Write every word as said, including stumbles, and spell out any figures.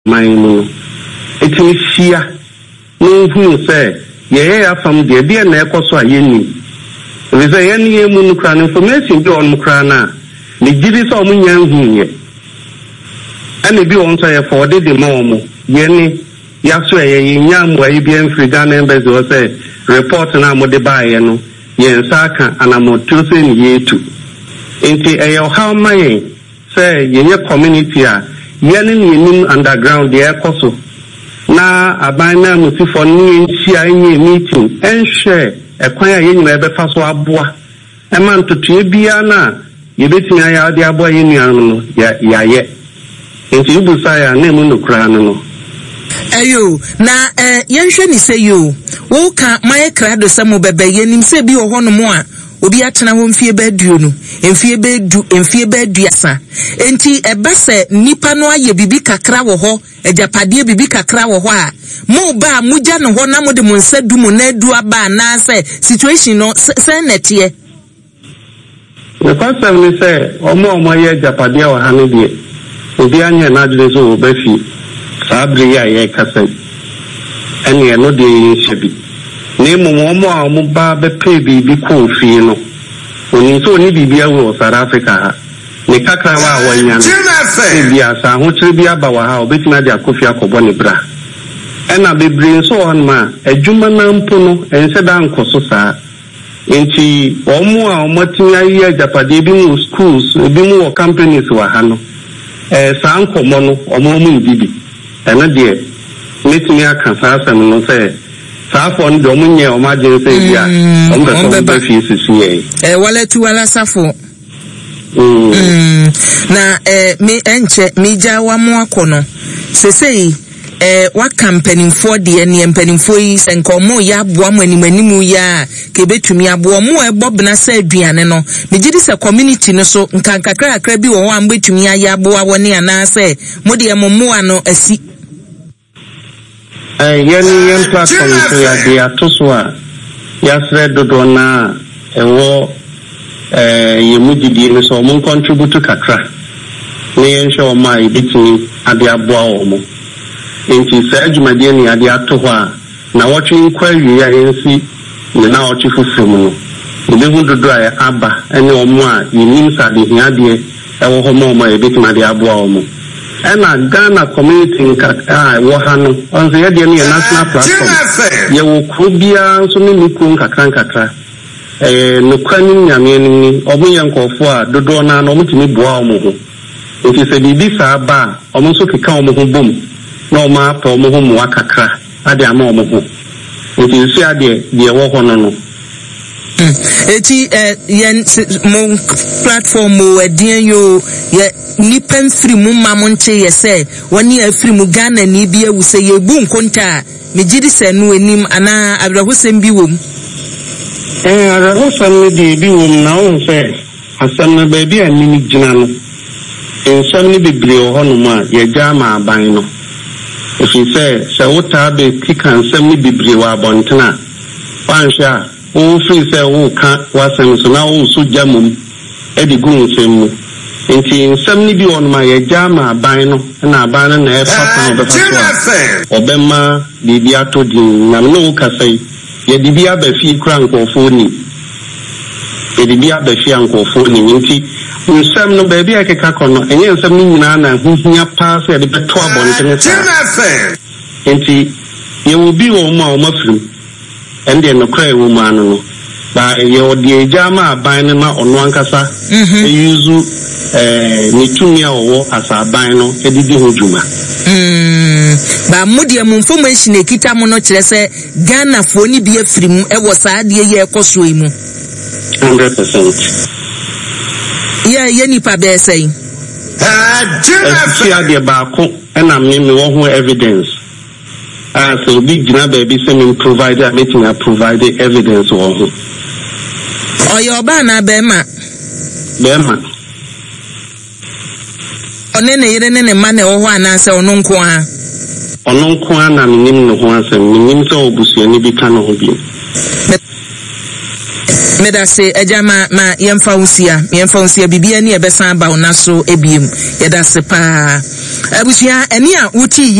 mine. It's in fear. No, who say, yeah, from the dear Necos or Yenny. There is any Munukran information on Mukrana. The Gidis or Munyan here. And the be on say for the Momo, Yenny, Yasway, Yam, where you be in Frigan Embers or say, report and I'm the buyer, Yen Saka, and I'm not choosing ye too. Into a how my say, your community are Yenny underground the air coso. Na abana musifo ni nchia enye meeting enhwe ekwanya yenyu ebe faso aboa ema ntoto bia na yebetimi aya de aboa yenyu anu ya yaye enti ubusa ya na emu nokura no ayo na eh yenhwe ni se yo wo ka my krado samo bebe yenim se bi wo hono mo a obi atena ho mfie baduo no mfie badu mfie baduasa enti ebese nipa no aye bibi kakra wo ho ejapade bibi kakra wo ho a mo ba muja no ho na mo de mo nsa du mo na du aba na se situation no se netie the concept ni say omo omo ye ejapade wo ha no de obi anya na adre so obafi sabri ya ye kasa ene no de shebi Nemo momo a mo ba be pay bibi ko fi no oni so ni bibia wo South Africa ne kakra wa wanya no bibia sa ho kire bia ba wa ha obetima de akofi akobo ne bra ena bebre so on ma adwuma na mpo no ense da nkoso sa enti omo a omo tinya yi Japade bi mu schools bi mu companies wa ha no eh sa nkomo no omo mu bibi ena de metimi aka sa asem no say Safo on do munye o ma je se bia on be so be fi sisi eh wala tu wala safo mm na eh me enche me ja wa mo akono sesei eh wa campaigning for the ne empanimfo yi senkomo ya boa mo animanimu ya ke betumi aboa mo e bobna sa aduane no me gidi se community no so nkankakra akra bi wo wa mbetumi ya aboa woni ana se mo de mo mo ano asi Eh yani yan platform so ya dia toswa ya sredo do na ewo eh yemugidi ni so mo contribute kakra ne yen show my bitini ade aboa o mo enti sa adwumade ni ade ato ho a na watwe inquiry ya yensi ne na watwe fufu mu no ne hu dodo a aba ene o mo a yenim sa de hiade ewo ho mo mo e bitini ade aboa o mo ena Ghana community nka ah wo ha no onse ye de ne national platform ye wo krobia so ne niku nka krankatra eh no kwani nyame ni omo ye nkofo a dodo na no mutimi boa omo ho nti se bibi sa ba omo so keka omo ho bom na omo apa omo ho mo akakra ade ama omo ho nti si ade de wo ho no no eti eh yen mo platform mo edin yo ye nipen free mu mamonche ye say woni afiri mu Ghana ni bi awuse ye bu nkonta me gidi se no enim ana abrahosem bi wom eh abrahosem ni bi wom na on say asam na ba bi ani ni gina no ensam ni bebre ho no ma ye jama aban no efi say se wota be tikan sam ni bebre wa bontena wansha o free say o ka wasem so na o so jamum e di gun semu enti nsam ni bi on ma ye jama ban no na ban na e papa no be faso obema bibi atodi na no kasai ye bibi abafi kura nkofo ni ye bibi abafi nkofo ni enti nsam no ba bi akeka kono enye nsam ni nyina na huhia pa se de beto abonten sa enti ye wo bi wo ma o mafiri ende no kra e wo ma no no ba ye odi jama ban na ono ankasa e yuzu eh ni tumia owo asaban no edidi hojuma mm ba mudie mu information ekita mu no kire se Ghana fo ni bi afirim e wo saade ye ekoso yi mu one hundred percent yeah ye ni pa be say ah jina de ba ko na me me wo ho evidence ah so bi gina ba bi se me provider meeting a provide evidence wo ho oyo ba na be ma be ma onene yire nene mane wo ho anase ono nko a ono nko a na minim no ho asem minim so obusuani bi ka no ho bi medase ejama ma yemfa usia yemfa usia bibia ni ebesan ba onaso ebiem yedase pa abusua eni a wuti